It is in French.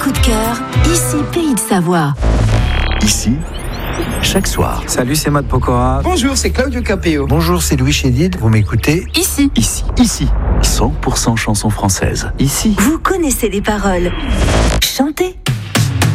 coup de cœur, ici Pays de Savoie. Ici, chaque soir. Salut, c'est Matt Pokora. Bonjour, c'est Claudio Capéo. Bonjour, c'est Louis Chédid. Vous m'écoutez Ici. 100% chansons françaises. Ici. Vous connaissez les paroles. Chantez.